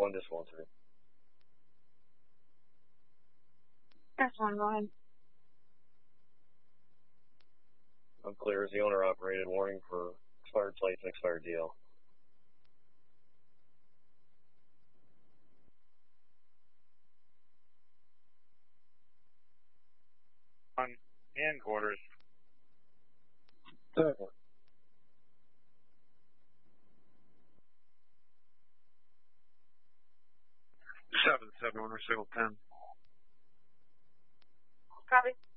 1, just 1, 3. That's one, go ahead. Unclear. Is the owner operated? Warning for expired plates and expired DL. On and quarters. 7-7, owner signal 10. Copy.